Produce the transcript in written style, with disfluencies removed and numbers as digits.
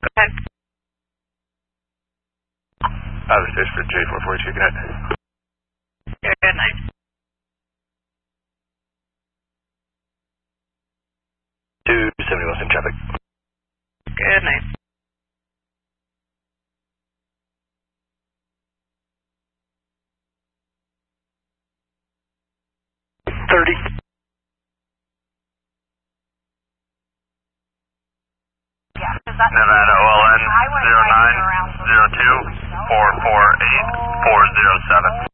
Go ahead. Outer space for J442, good night. Good night. West in traffic. Good night. Nevada OLN 0902 448 407.